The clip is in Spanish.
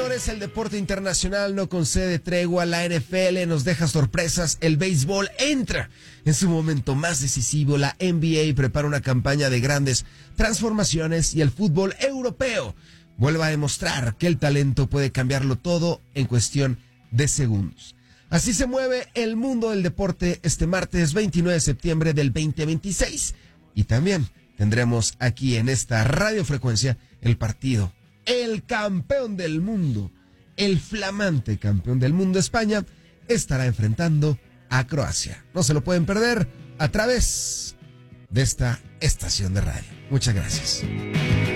señores, el deporte internacional no concede tregua. La NFL nos deja sorpresas. El béisbol entra en su momento más decisivo. La NBA prepara una campaña de grandes transformaciones y el fútbol europeo vuelve a demostrar que el talento puede cambiarlo todo en cuestión de segundos. Así se mueve el mundo del deporte este martes 29 de septiembre del 2026. Y también tendremos aquí en esta radiofrecuencia el partido. El campeón del mundo, el flamante campeón del mundo España, estará enfrentando a Croacia. No se lo pueden perder a través de esta estación de radio. Muchas gracias.